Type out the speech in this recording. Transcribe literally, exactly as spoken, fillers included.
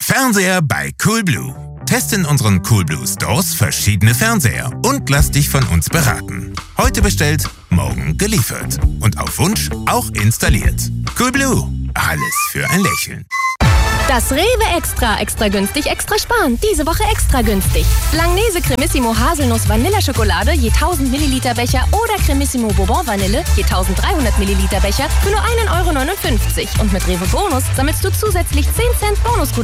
Fernseher bei Coolblue. Teste in unseren Coolblue Stores verschiedene Fernseher und lass dich von uns beraten. Heute bestellt, morgen geliefert. Und auf Wunsch auch installiert. Coolblue. Alles für ein Lächeln. Das Rewe Extra. Extra günstig, extra sparen. Diese Woche extra günstig. Langnese Cremissimo Haselnuss Vanilleschokolade je tausend Milliliter Becher oder Cremissimo Bourbon Vanille je eintausenddreihundert Milliliter Becher für nur ein Euro neunundfünfzig. Und mit Rewe Bonus sammelst du zusätzlich zehn Cent Bonus.